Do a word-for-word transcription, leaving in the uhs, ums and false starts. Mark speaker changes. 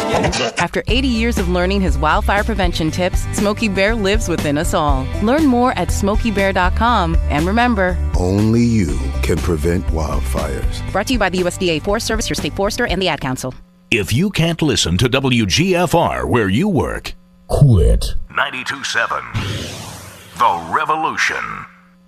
Speaker 1: After eighty years of learning his wildfire prevention tips, Smokey Bear lives within us all. Learn more at smokey bear dot com. And remember,
Speaker 2: only you can prevent wildfires.
Speaker 1: Brought to you by the U S D A Forest Service, your state forester, and the Ad Council.
Speaker 3: If you can't listen to W G F R where you work,
Speaker 4: quit.
Speaker 3: ninety-two point seven The Revolution.